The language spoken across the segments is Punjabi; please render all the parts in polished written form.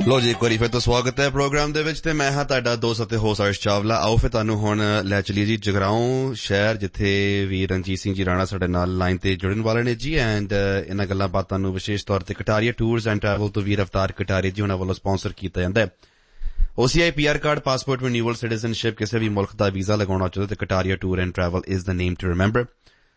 ਲੋ ਜੀ, ਇੱਕ ਵਾਰੀ ਫਿਰ ਤੋਂ ਸਵਾਗਤ ਹੈ ਪ੍ਰੋਗਰਾਮ ਦੇ ਵਿੱਚ ਤੇ ਮੈਂ ਹਾਂ ਤੁਹਾਡਾ ਦੋਸਤ ਅਤੇ ਹੋਸਟ ਅਰਸ਼ ਚਾਵਲਾ। ਆਓ ਫਿਰ ਤੁਹਾਨੂੰ ਹੁਣ ਲੈ ਚਲੀਏ ਜੀ ਜਗਰਾਉਂ ਸ਼ਹਿਰ, ਜਿੱਥੇ ਵੀਰ ਰਣਜੀਤ ਸਿੰਘ ਜੀ ਰਾਣਾ ਸਾਡੇ ਨਾਲ ਲਾਈਨ ਤੇ ਜੁੜਨ ਵਾਲੇ ਨੇ ਜੀ। ਐਂਡ ਇਹਨਾਂ ਗੱਲਾਂ ਬਾਤਾਂ ਨੂੰ ਵਿਸ਼ੇਸ਼ ਤੌਰ ਤੇ ਕਟਾਰੀਆ ਟੂਰਸ ਐਂਡ ਟਰੈਵਲ ਤੋਂ ਵੀਰ ਅਵਤਾਰ ਕਟਾਰੀਆ ਜੀ ਉਹਨਾਂ ਵੱਲੋਂ ਸਪਾਂਸਰ ਕੀਤਾ ਜਾਂਦਾ ਹੈ। OCI PR card, passport renewal, citizenship, ਕਿਸੇ ਵੀ ਮੁਲਕ ਦਾ ਵੀਜ਼ਾ ਲਗਾਉਣਾ ਚਾਹੁੰਦੇ ਤੇ Kataria tour and travel is the name to remember.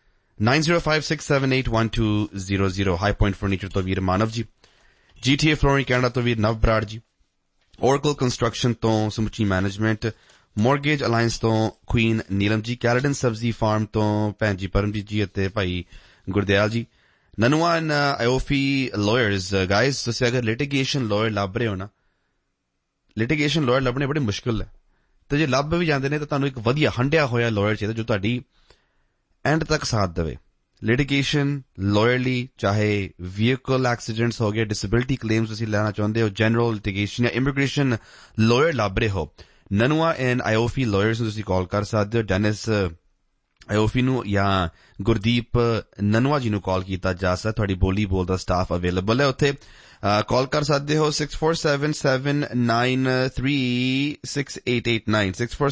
9056781200 high point furniture ਤੋਂ ਵੀਰ ਮਾਨਵ ਜੀ, GTA ਫਲੋਰਿੰਗ ਕੈਨੇਡਾ ਤੋਂ ਵੀਰ ਨਵ ਬਰਾੜ ਜੀ, Oracle ਕੰਸਟਰਕਸ਼ਨ ਤੋਂ ਸਮੁੱਚੀ ਮੈਨੇਜਮੈਂਟ, ਮੋਰਗੇਜ ਅਲਾਇੰਸ ਤੋਂ ਕੁਈਨ ਨੀਲਮ ਜੀ, ਕੈਲਡਨ ਸਬਜ਼ੀ ਫਾਰਮ ਤੋਂ ਭੈਣ ਜੀ ਪਰਮਜੀਤ ਜੀ ਅਤੇ ਭਾਈ ਗੁਰਦਿਆਲ ਜੀ, ਨਨੂਆ ਐਂਡ ਆਇਓਫੀ ਲਾਇਰਸ। ਗਾਇਜ਼, ਤੁਸੀਂ ਅਗਰ ਲਿਟੀਗੇਸ਼ਨ ਲਾਇਰ ਲੱਭ ਰਹੇ ਹੋ ਨਾ, ਲਿਟੀਗੇਸ਼ਨ ਲਾਇਰ ਲੱਭਣੇ ਬੜੇ ਮੁਸ਼ਕਿਲ ਹੈ, ਤੇ ਜੇ ਲੱਭ ਵੀ ਜਾਂਦੇ ਨੇ ਤਾਂ ਤੁਹਾਨੂੰ ਇੱਕ ਵਧੀਆ ਹੰਡਿਆ ਹੋਇਆ ਲਾਇਰ ਚਾਹੀਦਾ ਜੋ ਤੁਹਾਡੀ ਐਂਡ ਤੱਕ ਸਾਥ ਦੇਵੇ। ਲਿਟੀਗੇਸ਼ਨ ਲਾਇਰ ਲਈ ਚਾਹੇ ਵਹੀਕਲ ਐਕਸੀਡੈਂਟਸ ਹੋ ਗਏ, ਡਿਸੇਬਿਲਿਟੀ ਕਲੇਮਸ ਤੁਸੀਂ ਲੈਣਾ ਚਾਹੁੰਦੇ ਹੋ, ਜਨਰਲ ਲਿਟੀਗੇਸ਼ਨ ਜਾਂ ਇਮੀਗ੍ਰੇਸ਼ਨ ਲਾਇਰ ਲੱਭ ਰਹੇ ਹੋ, ਨਨੂਆ ਐਂਡ ਆਇਓਫੀ ਲਾਇਰਸ ਨੂੰ ਤੁਸੀਂ ਕਾਲ ਕਰ ਸਕਦੇ ਹੋ। ਡੈਨਿਸ ਆਇਓਫੀ ਨੂੰ ਜਾਂ ਗੁਰਦੀਪ ਨਨੂਆ ਜੀ ਨੂੰ ਕਾਲ ਕੀਤਾ ਜਾ ਸਕਦਾ। ਤੁਹਾਡੀ ਬੋਲੀ ਬੋਲਦਾ ਸਟਾਫ ਅਵੇਲੇਬਲ ਹੈ ਉੱਥੇ, ਕਾਲ ਕਰ ਸਕਦੇ ਹੋ 6477936889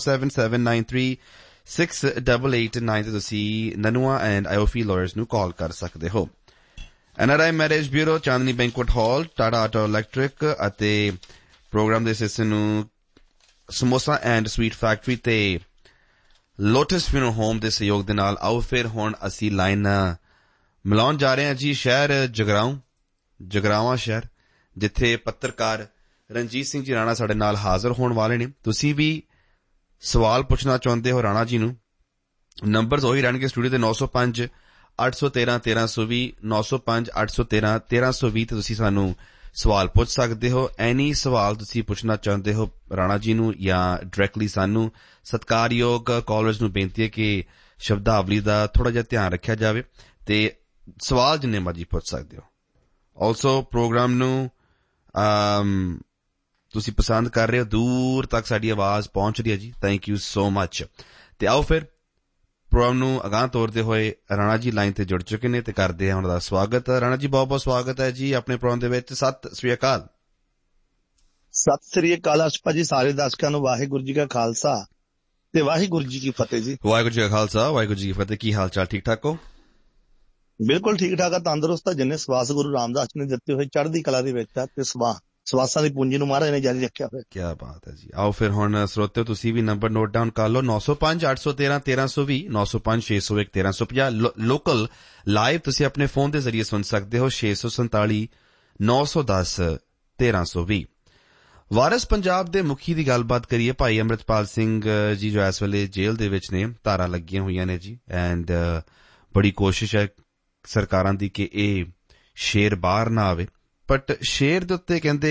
6477936889 ਤੇ ਤੁਸੀਂ ਨਨੂਆ ਐਂਡ ਆਇਓਫੀ ਲਾਇਰਸ ਨੂੰ ਕਾਲ ਕਰ ਸਕਦੇ ਹੋ। NRI ਮੈਰਿਜ ਬਿਊਰੋ, ਚਾਂਦਨੀ ਬੈਂਕੁਏਟ ਹਾਲ, ਟਾਟਾ ਆਟੋ ਇਲੈਕਟ੍ਰਿਕ ਅਤੇ ਪ੍ਰੋਗਰਾਮ ਦੇ ਹਿੱਸੇ ਨੂੰ ਸਮੋਸਾ ਐਂਡ ਸਵੀਟ ਫੈਕਟਰੀ ਤੇ ਲੋਟਸ ਫਿਊਨਰਲ ਹੋਮ ਦੇ ਸਹਿਯੋਗ ਦੇ ਨਾਲ। ਆਓ ਫਿਰ ਹੁਣ ਅਸੀਂ ਲਾਈਨ ਮਿਲਾਉਣ ਜਾ ਰਹੇ ਹਾਂ ਜੀ ਸ਼ਹਿਰ ਜਗਰਾਵਾਂ ਸ਼ਹਿਰ, ਜਿੱਥੇ ਪੱਤਰਕਾਰ ਰਣਜੀਤ ਸਿੰਘ ਜੀ ਰਾਣਾ ਸਾਡੇ ਨਾਲ ਹਾਜ਼ਰ ਹੋਣ ਵਾਲੇ ਨੇ। ਤੁਸੀਂ ਵੀ ਸਵਾਲ ਪੁੱਛਣਾ ਚਾਹੁੰਦੇ ਹੋ ਰਾਣਾ ਜੀ ਨੂੰ, ਨੰਬਰਸ ਉਹੀ ਰਹਿਣਗੇ ਸਟੂਡੀਓ ਦੇ 905-813-1320, 905-813-1320 ਤੇ ਤੁਸੀਂ ਸਾਨੂੰ ਸਵਾਲ ਪੁੱਛ ਸਕਦੇ ਹੋ। ਐਨੀ ਸਵਾਲ ਤੁਸੀਂ ਪੁੱਛਣਾ ਚਾਹੁੰਦੇ ਹੋ ਰਾਣਾ ਜੀ ਨੂੰ ਜਾਂ ਡਾਇਰੈਕਟਲੀ ਸਾਨੂੰ, ਸਤਿਕਾਰਯੋਗ ਕਾਲਰਸ ਨੂੰ ਬੇਨਤੀ ਹੈ ਕਿ ਸ਼ਬਦਾਵਲੀ ਦਾ ਥੋੜਾ ਜਿਹਾ ਧਿਆਨ ਰੱਖਿਆ ਜਾਵੇ ਤੇ ਸਵਾਲ ਜਿੰਨੇ ਮਰਜੀ ਪੁੱਛ ਸਕਦੇ ਹੋ। ਆਲਸੋ ਪ੍ਰੋਗਰਾਮ ਨੂੰ ਤੁਸੀਂ ਪਸੰਦ ਕਰ ਰਹੇ ਹੋ, ਦੂਰ ਤੱਕ ਸਾਡੀ ਆਵਾਜ਼ ਪਹੁੰਚ ਰਹੀ ਹੈ ਜੀ, ਥੈਂਕ ਯੂ ਸੋ ਮਚ। ਤੇ ਆਓ ਫਿਰ ਪ੍ਰੋਗਰਾਮ ਨੂੰ ਅਗਾਂਹ ਤੋਰਦੇ ਹੋਏ ਰਾਣਾ ਜੀ ਲਾਈਨ ਤੇ ਜੁੜ ਚੁੱਕੇ ਨੇ ਤੇ ਕਰਦੇ ਹਾਂ ਉਹਨਾਂ ਦਾ ਸਵਾਗਤ। ਰਾਣਾ ਜੀ, ਬਹੁਤ ਬਹੁਤ ਸਵਾਗਤ ਹੈ ਜੀ ਆਪਣੇ ਪ੍ਰੋਗਰਾਮ ਦੇ ਵਿੱਚ। ਸਤਿ ਸ੍ਰੀ ਅਕਾਲ। ਸਤਿ ਸ੍ਰੀ ਅਕਾਲ ਅਸ਼ਪਾ ਜੀ, ਸਾਰੇ ਦਰਸ਼ਕਾਂ ਨੂੰ ਵਾਹਿਗੁਰੂ ਜੀ ਕਾ ਖਾਲਸਾ ਤੇ ਵਾਹਿਗੁਰੂ ਜੀ ਕੀ ਫਤਿਹ ਜੀ। ਵਾਹਿਗੁਰੂ ਜੀ ਕਾ ਖਾਲਸਾ, ਵਾਹਿਗੁਰੂ ਜੀ ਕੀ ਫਤਿਹ। ਕੀ ਹਾਲ ਚਾਲ, ਠੀਕ ਠਾਕ ਹੋ? ਬਿਲਕੁਲ ਠੀਕ ਠਾਕ ਆ, ਤੰਦਰੁਸਤ ਆ, ਜਿੰਨੇ ਸਵਾਸ ਗੁਰੂ ਰਾਮਦਾਸ ਨੇ ਦਿੱਤੇ ਹੋਏ ਚੜ੍ਹਦੀ ਕਲਾ ਦੇ ਵਿੱਚ ਆ ਤੇ ਸਵਾਸਾਂ ਦੀ ਪੂੰਜੀ ਨੂੰ ਮਹਾਰਾਜ ਨੇ ਜਾਰੀ ਰੱਖਿਆ ਹੋਇਆ। ਕੀ ਬਾਤ ਹੈ ਜੀ। ਆਓ ਫਿਰ ਹੁਣ ਸਰੋਤਿਓ ਤੁਸੀਂ ਵੀ ਨੰਬਰ ਨੋਟ ਡਾਊਨ ਕਰ ਲਓ, 905-813-1320, 905-601-1350। ਲੋਕਲ ਲਾਈਵ ਤੁਸੀਂ ਆਪਣੇ ਫੋਨ ਦੇ ਜ਼ਰੀਏ ਸੁਣ ਸਕਦੇ ਹੋ 647-910-1320। ਵਾਰਿਸ ਪੰਜਾਬ ਦੇ ਮੁਖੀ ਦੀ ਗੱਲਬਾਤ ਕਰੀਏ, ਭਾਈ ਅੰਮ੍ਰਿਤਪਾਲ ਸਿੰਘ ਜੀ ਜੋ ਇਸ ਵੇਲੇ ਜੇਲ੍ਹ ਦੇ ਵਿੱਚ ਨੇ, ਧਾਰਾਂ ਲੱਗੀਆਂ ਹੋਈਆਂ ਨੇ ਜੀ, ਐਂਡ ਬੜੀ ਕੋਸ਼ਿਸ਼ ਹੈ ਸਰਕਾਰਾਂ ਦੀ ਕਿ ਇਹ ਸ਼ੇਰ ਬਾਹਰ ਨਾ ਆਵੇ, ਬਟ ਸ਼ੇਰ ਦੇ ਉੱਤੇ ਕਹਿੰਦੇ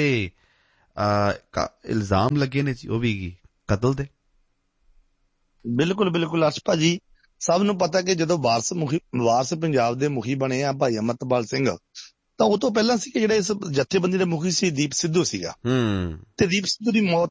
ਇਲਜ਼ਾਮ ਲੱਗੇ ਨੇ ਜੀ, ਉਹ ਵੀ ਕਤਲ ਦੇ। ਬਿਲਕੁਲ ਬਿਲਕੁਲ ਅਸ਼ਪਾ ਜੀ, ਸਭ ਨੂੰ ਪਤਾ ਕਿ ਜਦੋਂ ਵਾਰਿਸ ਪੰਜਾਬ ਦੇ ਮੁਖੀ ਬਣੇ ਆ ਭਾਈ ਅੰਮ੍ਰਿਤਪਾਲ ਸਿੰਘ, ਤਾਂ ਉਹ ਤੋਂ ਪਹਿਲਾਂ ਸੀ ਕਿ ਜਿਹੜੇ ਇਸ ਜਥੇਬੰਦੀ ਦੇ ਮੁਖੀ ਸੀ ਦੀਪ ਸਿੱਧੂ ਸੀਗਾ, ਤੇ ਦੀਪ ਸਿੱਧੂ ਦੀ ਮੌਤ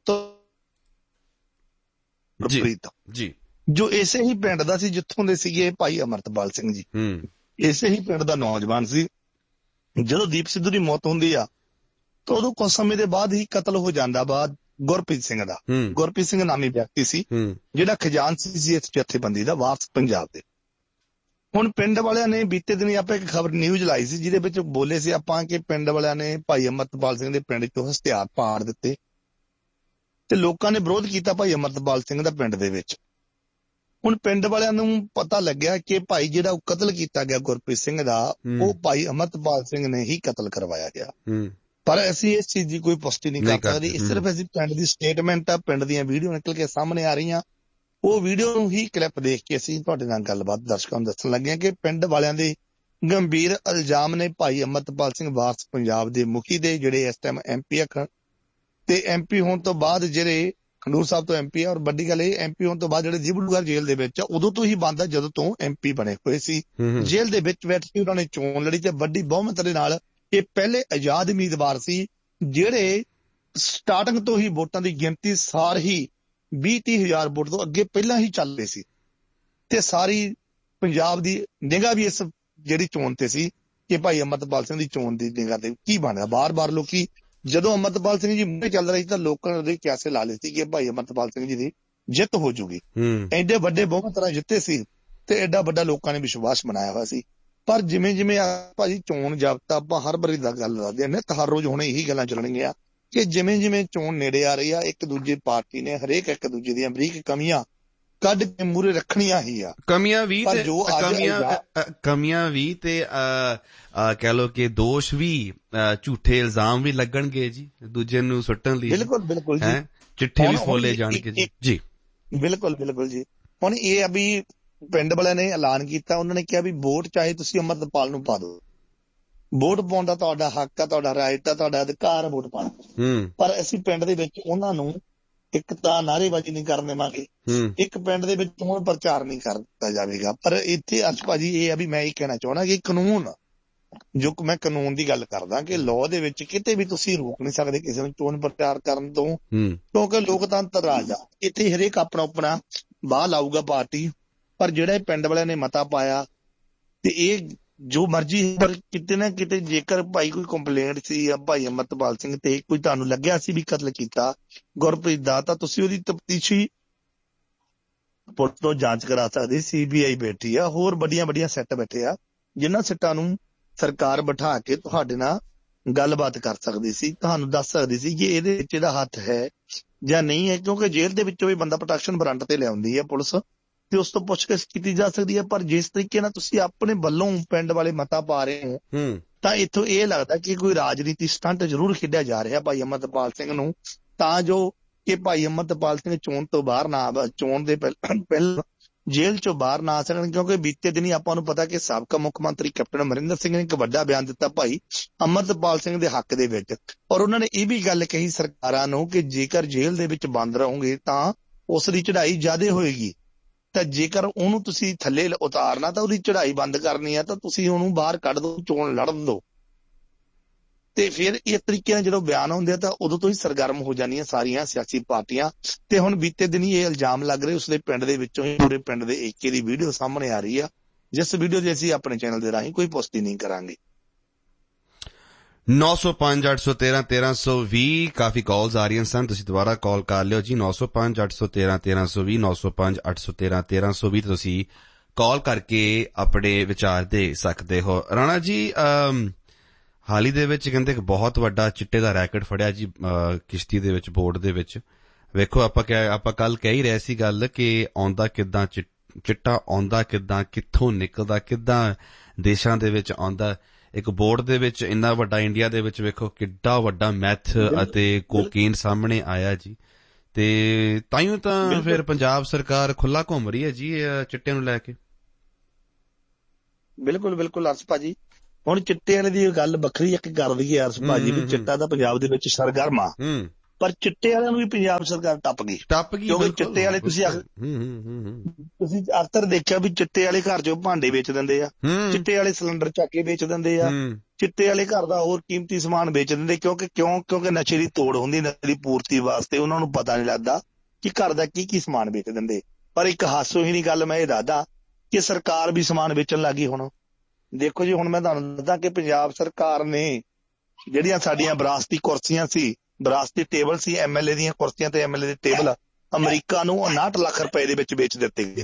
ਜੀ ਜੋ ਇਸੇ ਹੀ ਪਿੰਡ ਦਾ ਸੀ ਜਿੱਥੋਂ ਦੇ ਸੀਗੇ ਭਾਈ ਅੰਮ੍ਰਿਤਪਾਲ ਸਿੰਘ ਜੀ, ਇਸੇ ਹੀ ਪਿੰਡ ਦਾ ਨੌਜਵਾਨ ਸੀ। ਜਦੋਂ ਦੀਪ ਸਿੱਧੂ ਦੀ ਮੌਤ ਹੁੰਦੀ ਆ ਤਾਂ ਉਦੋਂ ਕੁਝ ਸਮੇਂ ਦੇ ਬਾਅਦ ਹੀ ਕਤਲ ਹੋ ਜਾਂਦਾ ਬਾਅਦ ਗੁਰਪ੍ਰੀਤ ਸਿੰਘ ਦਾ। ਗੁਰਪ੍ਰੀਤ ਸਿੰਘ ਨਾਮੀ ਵਿਅਕਤੀ ਸੀ ਜਿਹੜਾ ਖਜ਼ਾਨਚੀ ਸੀ ਇਸ ਜਥੇਬੰਦੀ ਦਾ, ਵਾਰਿਸ ਪੰਜਾਬ ਦੇ। ਹੁਣ ਪਿੰਡ ਵਾਲਿਆਂ ਨੇ ਬੀਤੇ ਦਿਨੀ ਆਪਾਂ ਇੱਕ ਖਬਰ ਨਿਊਜ਼ ਲਾਈ ਸੀ ਜਿਹਦੇ ਵਿੱਚ ਬੋਲੇ ਸੀ ਆਪਾਂ ਕਿ ਪਿੰਡ ਵਾਲਿਆਂ ਨੇ ਭਾਈ ਅੰਮ੍ਰਿਤਪਾਲ ਸਿੰਘ ਦੇ ਪਿੰਡ ਚੋਂ ਹਥਿਆਰ ਪਾੜ ਦਿੱਤੇ ਤੇ ਲੋਕਾਂ ਨੇ ਵਿਰੋਧ ਕੀਤਾ ਭਾਈ ਅੰਮ੍ਰਿਤਪਾਲ ਸਿੰਘ ਦਾ ਪਿੰਡ ਦੇ ਵਿੱਚ। ਹੁਣ ਪਿੰਡ ਵਾਲਿਆਂ ਨੂੰ ਪਤਾ ਲੱਗਿਆ ਕਿ ਭਾਈ ਜਿਹੜਾ ਉਹ ਕਤਲ ਕੀਤਾ ਗਿਆ ਗੁਰਪ੍ਰੀਤ ਸਿੰਘ ਦਾ, ਉਹ ਭਾਈ ਅੰਮ੍ਰਿਤਪਾਲ ਸਿੰਘ ਨੇ ਹੀ ਕਤਲ ਕਰਵਾਇਆ ਗਿਆ। ਪਰ ਅਸੀਂ ਇਸ ਚੀਜ਼ ਦੀ ਕੋਈ ਪੁਸ਼ਟੀ ਨਹੀਂ ਕਰ ਸਕਦੇ, ਇਹ ਸਿਰਫ ਅਸੀਂ ਪਿੰਡ ਦੀ ਸਟੇਟਮੈਂਟ ਆ, ਪਿੰਡ ਦੀਆਂ ਵੀਡੀਓ ਨਿਕਲ ਕੇ ਸਾਹਮਣੇ ਆ ਰਹੀਆਂ, ਉਹ ਵੀਡੀਓ ਨੂੰ ਹੀ ਕਲਿੱਪ ਦੇਖ ਕੇ ਅਸੀਂ ਤੁਹਾਡੇ ਨਾਲ ਗੱਲਬਾਤ ਦਰਸ਼ਕਾਂ ਨੂੰ ਦੱਸਣ ਲੱਗੇ ਹਾਂ ਕਿ ਪਿੰਡ ਵਾਲਿਆਂ ਦੇ ਗੰਭੀਰ ਇਲਜ਼ਾਮ ਨੇ ਭਾਈ ਅੰਮ੍ਰਿਤਪਾਲ ਸਿੰਘ ਵਾਰਿਸ ਪੰਜਾਬ ਦੇ ਮੁਖੀ ਦੇ, ਜਿਹੜੇ ਇਸ ਟਾਈਮ MP ਆ ਤੇ MP ਹੋਣ ਤੋਂ ਬਾਅਦ ਜਿਹੜੇ ਖਡੂਰ ਸਾਹਿਬ ਤੋਂ MP ਆ, ਔਰ ਵੱਡੀ ਗੱਲ ਇਹ MP ਹੋਣ ਤੋਂ ਬਾਅਦ ਜਿਹੜੇ ਡਿਬੜੂਗੜ੍ਹ ਜੇਲ੍ਹ ਦੇ ਵਿੱਚ ਆ, ਉਦੋਂ ਤੋਂ ਹੀ ਬੰਦ ਆ ਜਦੋਂ ਤੋਂ MP ਬਣੇ ਹੋਏ ਸੀ। ਜੇਲ੍ਹ ਦੇ ਵਿੱਚ ਬੈਠ ਕੇ ਉਹਨਾਂ ਨੇ ਚੋਣ ਲੜੀ ਤੇ ਵੱਡੀ ਬਹੁਮਤ ਦੇ ਨਾਲ ਇਹ ਪਹਿਲੇ ਆਜ਼ਾਦ ਉਮੀਦਵਾਰ ਸੀ ਜਿਹੜੇ ਸਟਾਰਟਿੰਗ ਤੋਂ ਹੀ ਵੋਟਾਂ ਦੀ ਗਿਣਤੀ ਸਾਰ ਹੀ 20-30 ਹਜ਼ਾਰ ਵੋਟ ਤੋਂ ਅੱਗੇ ਪਹਿਲਾਂ ਹੀ ਚੱਲ ਰਹੇ ਸੀ ਤੇ ਸਾਰੀ ਪੰਜਾਬ ਦੀ ਨਿਗਾਹ ਵੀ ਇਸ ਜਿਹੜੀ ਚੋਣ ਤੇ ਸੀ ਕਿ ਭਾਈ ਅੰਮ੍ਰਿਤਪਾਲ ਸਿੰਘ ਦੀ ਚੋਣ ਦੀ ਨਿਗਾਹ ਤੇ ਕੀ ਬਣਦਾ। ਬਾਰ-ਬਾਰ ਲੋਕੀ ਜਦੋਂ ਅਮਰਤਪਾਲ ਸਿੰਘ ਜੀ ਮੂਹਰੇ ਚੱਲ ਰਹੀ ਸੀ ਤਾਂ ਲੋਕਾਂ ਨੇ ਉਹਦੇ ਕਿਆਸੇ ਲਾ ਲਏ ਸੀ ਕਿ ਭਾਈ ਅਮਰਤਪਾਲ ਸਿੰਘ ਜੀ ਦੀ ਜਿੱਤ ਹੋ ਜੂਗੀ। ਐਡੇ ਵੱਡੇ ਬਹੁਮਤ ਨਾਲ ਜਿੱਤੇ ਸੀ ਤੇ ਐਡਾ ਵੱਡਾ ਲੋਕਾਂ ਨੇ ਵਿਸ਼ਵਾਸ ਬਣਾਇਆ ਹੋਇਆ ਸੀ। ਪਰ ਜਿਵੇਂ ਜਿਵੇਂ ਭਾਜੀ ਚੋਣ ਜਾਬਤਾ ਆਪਾਂ ਹਰ ਵਾਰੀ ਦਾ ਗੱਲ ਦੱਸਦੇ ਨੇ, ਹਰ ਰੋਜ਼ ਹੁਣ ਇਹੀ ਗੱਲਾਂ ਚੱਲਣਗੀਆਂ ਕਿ ਜਿਵੇਂ ਜਿਵੇਂ ਚੋਣ ਨੇੜੇ ਆ ਰਹੀ ਆ, ਇੱਕ ਦੂਜੇ ਪਾਰਟੀ ਨੇ ਹਰੇਕ ਇੱਕ ਦੂਜੇ ਦੀਆਂ ਬਰੀਕ ਕਮੀਆਂ ਕੱਢ ਕੇ ਮੂਹਰੇ ਰੱਖਣੀਆਂ ਹੀ ਆ। ਕਮੀਆਂ ਵੀ ਤੇ ਕਹਿ ਲਓ ਕਿ ਦੋਸ਼ ਵੀ, ਝੂਠੇ ਇਲਜ਼ਾਮ ਵੀ ਲੱਗਣਗੇ ਜੀ ਦੂਜੇ ਨੂੰ ਸੁੱਟਣ ਲਈ। ਬਿਲਕੁਲ ਜੀ, ਚਿੱਠੇ ਵੀ ਫੋਲੇ ਜਾਣਗੇ ਜੀ। ਬਿਲਕੁਲ ਜੀ। ਹੁਣ ਇਹ ਆ ਵੀ ਪਿੰਡ ਵਾਲਿਆਂ ਨੇ ਐਲਾਨ ਕੀਤਾ, ਉਹਨਾਂ ਨੇ ਕਿਹਾ ਵੀ ਵੋਟ ਚਾਹੇ ਤੁਸੀਂ ਅਮਰਤਪਾਲ ਨੂੰ ਪਾ ਦਿਓ, ਵੋਟ ਪਾਉਣ ਦਾ ਤੁਹਾਡਾ ਹੱਕ ਆ, ਤੁਹਾਡਾ ਰਾਈਟ ਆ, ਤੁਹਾਡਾ ਅਧਿਕਾਰ ਵੋਟ ਪਾਉਣ। ਪਰ ਅਸੀਂ ਪਿੰਡ ਦੇ ਵਿੱਚ ਉਹਨਾਂ ਨੂੰ ਇੱਕ ਤਾਂ ਨਾਅਰੇਬਾਜ਼ੀ ਨਹੀਂ ਕਰਨ ਦੇਵਾਂਗੇ, ਇੱਕ ਪਿੰਡ ਦੇ ਵਿੱਚ ਚੋਣ ਪ੍ਰਚਾਰ ਨਹੀਂ ਕਰ ਦਿੱਤਾ ਜਾਵੇਗਾ। ਪਰ ਇੱਥੇ ਅੱਜ ਭਾਜੀ ਇਹ ਆ ਵੀ ਮੈਂ ਇਹ ਕਹਿਣਾ ਚਾਹੁੰਦਾ ਕਿ ਕਾਨੂੰਨ, ਜੋ ਮੈਂ ਕਾਨੂੰਨ ਦੀ ਗੱਲ ਕਰਦਾ ਕਿ ਲਾਅ ਦੇ ਵਿੱਚ ਕਿਤੇ ਵੀ ਤੁਸੀਂ ਰੋਕ ਨਹੀਂ ਸਕਦੇ ਕਿਸੇ ਨੂੰ ਚੋਣ ਪ੍ਰਚਾਰ ਕਰਨ ਤੋਂ, ਕਿਉਂਕਿ ਲੋਕਤੰਤਰ ਰਾਜ ਆ। ਇੱਥੇ ਹਰੇਕ ਆਪਣਾ ਆਪਣਾ ਬਾਹ ਲਾਊਗਾ ਪਾਰਟੀ, ਪਰ ਜਿਹੜਾ ਇਹ ਪਿੰਡ ਵਾਲਿਆਂ ਨੇ ਮਤਾ ਪਾਇਆ ਤੇ ਇਹ ਜੋ ਮਰਜ਼ੀ, ਪਰ ਕਿਤੇ ਨਾ ਕਿਤੇ ਜੇਕਰ ਭਾਈ ਕੋਈ ਕੰਪਲੇਂਟ ਸੀ ਭਾਈ ਅਮਰਤਪਾਲ ਸਿੰਘ ਤੇ ਕੋਈ ਤੁਹਾਨੂੰ ਲੱਗਿਆ ਸੀ ਵੀ ਕਤਲ ਕੀਤਾ ਗੁਰਪ੍ਰੀਤ ਦਾ, ਤਾਂ ਤੁਸੀਂ ਉਹਦੀ ਤਫਤੀਸ਼ੀ ਪੁਲਿਸ ਤੋਂ ਜਾਂਚ ਕਰਾ ਸਕਦੇ। CBI ਬੈਠੀ ਆ, ਹੋਰ ਵੱਡੀਆਂ ਸੈੱਟ ਬੈਠੇ ਆ ਜਿਨ੍ਹਾਂ ਸੈੱਟਾਂ ਨੂੰ ਸਰਕਾਰ ਬਿਠਾ ਕੇ ਤੁਹਾਡੇ ਨਾਲ ਗੱਲਬਾਤ ਕਰ ਸਕਦੀ ਸੀ, ਤੁਹਾਨੂੰ ਦੱਸ ਸਕਦੀ ਸੀ ਕਿ ਇਹਦੇ ਵਿੱਚ ਇਹਦਾ ਹੱਥ ਹੈ ਜਾਂ ਨਹੀਂ ਹੈ। ਕਿਉਂਕਿ ਜੇਲ੍ਹ ਦੇ ਵਿੱਚੋਂ ਵੀ ਬੰਦਾ ਪ੍ਰੋਟੈਕਸ਼ਨ ਵਾਰੰਟ ਤੇ ਲਿਆਉਂਦੀ ਹੈ ਪੁਲਿਸ, ਤੇ ਉਸ ਤੋਂ ਪੁੱਛਗਿੱਛ ਕੀਤੀ ਜਾ ਸਕਦੀ ਹੈ। ਪਰ ਜਿਸ ਤਰੀਕੇ ਨਾਲ ਤੁਸੀਂ ਆਪਣੇ ਵੱਲੋਂ ਪਿੰਡ ਵਾਲੇ ਮਤਾ ਪਾ ਰਹੇ ਹੋ, ਤਾਂ ਇੱਥੋਂ ਇਹ ਲੱਗਦਾ ਕਿ ਕੋਈ ਰਾਜਨੀਤੀ ਸਟੰਟ ਜ਼ਰੂਰ ਖੇਡਿਆ ਜਾ ਰਿਹਾ ਭਾਈ ਅਮਰਤਪਾਲ ਸਿੰਘ ਨੂੰ, ਤਾਂ ਜੋ ਕਿ ਭਾਈ ਅਮਰਤਪਾਲ ਸਿੰਘ ਚੋਣ ਤੋਂ ਬਾਹਰ ਨਾ, ਚੋਣ ਦੇ ਪਹਿਲਾਂ ਜੇਲ੍ਹ ਚੋਂ ਬਾਹਰ ਨਾ ਆ ਸਕਣ। ਕਿਉਂਕਿ ਬੀਤੇ ਦਿਨੀ ਆਪਾਂ ਨੂੰ ਪਤਾ ਕਿ ਸਾਬਕਾ ਮੁੱਖ ਮੰਤਰੀ ਕੈਪਟਨ ਅਮਰਿੰਦਰ ਸਿੰਘ ਨੇ ਇੱਕ ਵੱਡਾ ਬਿਆਨ ਦਿੱਤਾ ਭਾਈ ਅਮਰਤਪਾਲ ਸਿੰਘ ਦੇ ਹੱਕ ਦੇ ਵਿੱਚ, ਔਰ ਉਹਨਾਂ ਨੇ ਇਹ ਵੀ ਗੱਲ ਕਹੀ ਸਰਕਾਰਾਂ ਨੂੰ ਕਿ ਜੇਕਰ ਜੇਲ੍ਹ ਦੇ ਵਿੱਚ ਬੰਦ ਰਹੋਗੇ ਤਾਂ ਉਸ ਦੀ ਚੜ੍ਹਾਈ ਜ਼ਿਆਦਾ ਹੋਏਗੀ, ਤਾਂ ਜੇਕਰ ਉਹਨੂੰ ਤੁਸੀਂ ਥੱਲੇ ਉਤਾਰਨਾ ਤਾਂ ਉਹਦੀ ਚੜ੍ਹਾਈ ਬੰਦ ਕਰਨੀ ਆ, ਤਾਂ ਤੁਸੀਂ ਉਹਨੂੰ ਬਾਹਰ ਕੱਢ ਦਿਓ, ਚੋਣ ਲੜਨ ਦਿਓ। ਤੇ ਫਿਰ ਇਸ ਤਰੀਕੇ ਨਾਲ ਜਦੋਂ ਬਿਆਨ ਹੁੰਦੇ ਆ ਤਾਂ ਉਦੋਂ ਤੋਂ ਹੀ ਸਰਗਰਮ ਹੋ ਜਾਂਦੀਆਂ ਸਾਰੀਆਂ ਸਿਆਸੀ ਪਾਰਟੀਆਂ। ਤੇ ਹੁਣ ਬੀਤੇ ਦਿਨੀ ਇਹ ਇਲਜ਼ਾਮ ਲੱਗ ਰਹੇ ਉਸਦੇ ਪਿੰਡ ਦੇ ਵਿੱਚੋਂ ਹੀ, ਪੂਰੇ ਪਿੰਡ ਦੇ ਏਕੇ ਦੀ ਵੀਡੀਓ ਸਾਹਮਣੇ ਆ ਰਹੀ ਆ, ਜਿਸ ਵੀਡੀਓ ਦੀ ਅਸੀਂ ਆਪਣੇ ਚੈਨਲ ਦੇ ਰਾਹੀਂ ਕੋਈ ਪੁਸ਼ਟੀ ਨਹੀਂ ਕਰਾਂਗੇ। 905 813 1320 ਕਾਫੀ ਕਾਲਸ ਆ ਰਹੀਆਂ ਸਨ, ਤੁਸੀਂ ਦੁਬਾਰਾ ਕਾਲ ਕਰ ਲਿਓ ਜੀ। 905 813 1320 905 813 1320 ਤੁਸੀਂ ਕਾਲ ਕਰਕੇ ਆਪਣੇ ਵਿਚਾਰ ਦੇ ਸਕਦੇ ਹੋ। ਰਾਣਾ ਜੀ, ਹਾਲ ਹੀ ਦੇ ਵਿੱਚ ਕਹਿੰਦੇ ਇੱਕ ਬਹੁਤ ਵੱਡਾ ਚਿੱਟੇ ਦਾ ਰੈਕਟ ਫੜਿਆ ਜੀ ਕਿਸ਼ਤੀ ਦੇ ਵਿੱਚ, ਬੋਰਡ ਦੇ ਵਿੱਚ। ਵੇਖੋ ਆਪਾਂ ਕੱਲ ਕਹਿ ਹੀ ਰਹੇ ਸੀ ਗੱਲ ਕਿ ਆਉਂਦਾ ਕਿੱਦਾਂ ਚਿੱਟਾ, ਆਉਂਦਾ ਕਿੱਦਾਂ, ਕਿੱਥੋਂ ਨਿਕਲਦਾ, ਕਿੱਦਾਂ ਦੇਸ਼ਾਂ ਦੇ ਵਿੱਚ ਆਉਂਦਾ। ਇੱਕ ਬੋਰਡ ਦੇ ਵਿੱਚ ਇੰਨਾ ਵੱਡਾ, ਇੰਡੀਆ ਦੇ ਵਿੱਚ ਵੇਖੋ ਕਿੱਡਾ ਵੱਡਾ ਮੈਥ ਅਤੇ ਕੋਕੇਨ ਸਾਹਮਣੇ ਆਇਆ ਜੀ। ਤੇ ਤਾਈਓ ਤਾਂ ਫਿਰ ਪੰਜਾਬ ਸਰਕਾਰ ਖੁੱਲਾ ਘੁੰਮ ਰਹੀ ਹੈ ਜੀ ਚਿੱਟੇ ਨੂੰ ਲੈ ਕੇ। ਬਿਲਕੁਲ ਅਰਸ਼ ਭਾਜੀ, ਹੁਣ ਚਿੱਟੇ ਵਾਲੇ ਦੀ ਗੱਲ ਵੱਖਰੀ ਇੱਕ ਕਰ ਦਈਏ ਅਰਸ਼ ਭਾਜੀ ਵੀ ਚਿੱਟਾ ਤਾਂ ਪੰਜਾਬ ਦੇ ਵਿੱਚ ਸਰਗਰਮ ਆ, ਪਰ ਚਿੱਟੇ ਵਾਲਿਆਂ ਨੂੰ ਵੀ ਪੰਜਾਬ ਸਰਕਾਰ ਟੱਪ ਗਈ। ਕਿਉਂਕਿ ਚਿੱਟੇ ਵਾਲੇ ਤੁਸੀਂ ਅਕਸਰ ਦੇਖਿਆ ਵੀ ਚਿੱਟੇ ਵਾਲੇ ਘਰ ਚੋਂ ਭਾਂਡੇ ਵੇਚ ਦਿੰਦੇ ਆ, ਚਿੱਟੇ ਵਾਲੇ ਸਿਲੰਡਰ ਚੱਕ ਕੇ ਵੇਚ ਦਿੰਦੇ ਆ, ਚਿੱਟੇ ਵਾਲੇ ਘਰ ਦਾ ਹੋਰ ਕੀਮਤੀ ਸਮਾਨ ਵੇਚ ਦਿੰਦੇ। ਕਿਉਂਕਿ ਨਸ਼ੇ ਦੀ ਤੋੜ ਹੁੰਦੀ, ਨਸ਼ੇ ਦੀ ਪੂਰਤੀ ਵਾਸਤੇ ਉਹਨਾਂ ਨੂੰ ਪਤਾ ਨਹੀਂ ਲੱਗਦਾ ਕਿ ਘਰ ਦਾ ਕੀ ਸਮਾਨ ਵੇਚ ਦਿੰਦੇ। ਪਰ ਇੱਕ ਹਾਸੋਹੀਣੀ ਗੱਲ ਮੈਂ ਇਹ ਦੱਸਦਾ ਕਿ ਸਰਕਾਰ ਵੀ ਸਮਾਨ ਵੇਚਣ ਲੱਗੀ। ਹੁਣ ਦੇਖੋ ਜੀ, ਹੁਣ ਮੈਂ ਤੁਹਾਨੂੰ ਦੱਸਦਾ ਕਿ ਪੰਜਾਬ ਸਰਕਾਰ ਨੇ ਜਿਹੜੀਆਂ ਸਾਡੀਆਂ ਵਿਰਾਸਤੀ ਕੁਰਸੀਆਂ ਸੀ, ਵਿਰਾਸਤੀ ਟੇਬਲ ਸੀ, MLA ਦੀਆਂ ਕੁਰਸੀਆਂ ਤੇ MLA ਦੇ ਟੇਬਲ ਅਮਰੀਕਾ ਨੂੰ 59 ਲੱਖ ਰੁਪਏ ਦੇ ਵਿੱਚ ਵੇਚ ਦਿੱਤੇ ਗਏ,